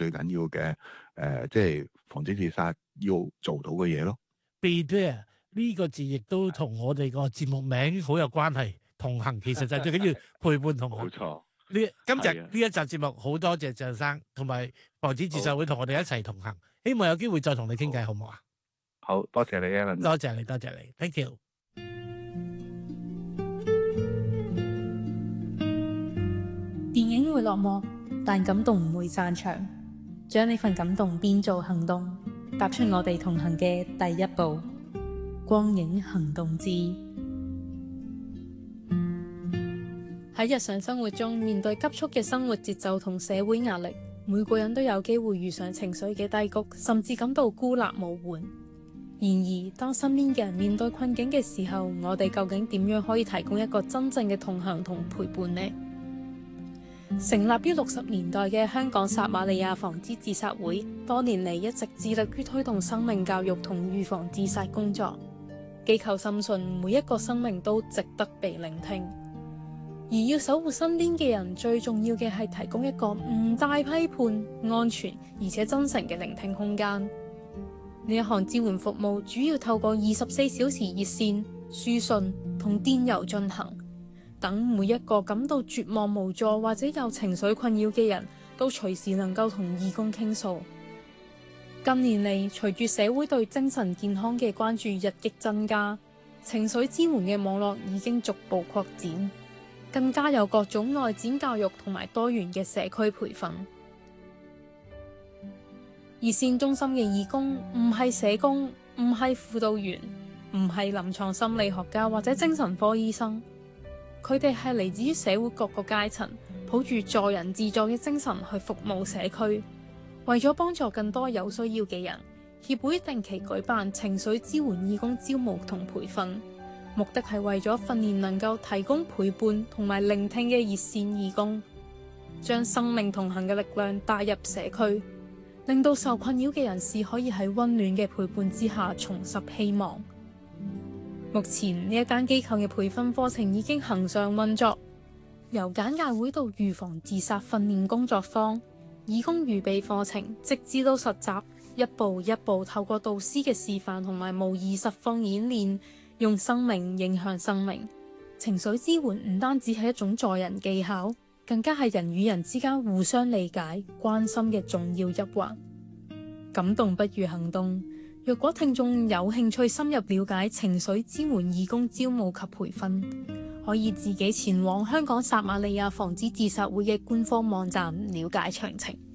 最緊要嘅即係防止自殺要做到嘅嘢咯。 Be there 呢個字亦都同我哋個節目名好有關係。同行其實就係最緊要陪伴同行。 冇錯。 今日係啊呢一集節目好多謝鄭生同埋防止自殺會同我哋一齊同行，希望有機會再同你傾偈，好唔好啊？ 好多謝你 Alan， 多謝你，Thank you。 電影會落幕，但感動唔會散場。將呢份感動變做行動，踏出我哋同行嘅第一步。光影行動志。喺日常生活中，面對急速嘅生活節奏同社會壓力，每個人都有機會遇上情緒嘅低谷，甚至感到孤立無援。然而，當身邊嘅人面對困境嘅時候，我哋究竟點樣可以提供一個真正嘅同行同陪伴呢？成立於60年代嘅香港撒瑪利亞防止自殺會，多年嚟一直致力於推動生命教育同預防自殺工作。機構深信每一個生命都值得被聆聽，而要守護身邊嘅人，最重要嘅係提供一個唔帶批判、安全而且真誠嘅聆聽空間。呢一項支援服務主要透過24小時熱線、書信同電郵進行，等每一個感到絕望無助或者有情緒困擾嘅人都隨時能夠同義工傾訴。近年嚟，隨住社會對精神健康嘅關注日益增加，情緒支援嘅網絡已經逐步擴展，更加有各種外展教育同埋多元嘅社區培訓。熱線中心嘅義工唔係社工，唔係輔導員，唔係臨床心理學家或者精神科醫生，佢哋係嚟自於社會各個階層，抱住助人自助嘅精神去服務社區。為咗幫助更多有需要嘅人，協會定期舉辦情緒支援義工招募同培訓，目的係為咗訓練能夠提供陪伴同埋聆聽嘅熱線義工，將生命同行嘅力量帶入社區，令到受困擾嘅人士可以喺溫暖嘅陪伴之下重拾希望。目前呢一間機構嘅培訓課程已經恆常運作，由簡介會到預防自殺訓練工作坊、義工預備課程，直至到實習，一步一步透過導師嘅示範同埋模擬實況演練，用生命影響生命。情緒支援唔單止係一種助人技巧，更加係人與人之間互相理解、關心嘅重要一環。感動不如行動。若果聽眾有興趣深入了解情緒支援義工招募及培訓，可以自己前往香港撒瑪利亞防止自殺會嘅官方網站了解詳情。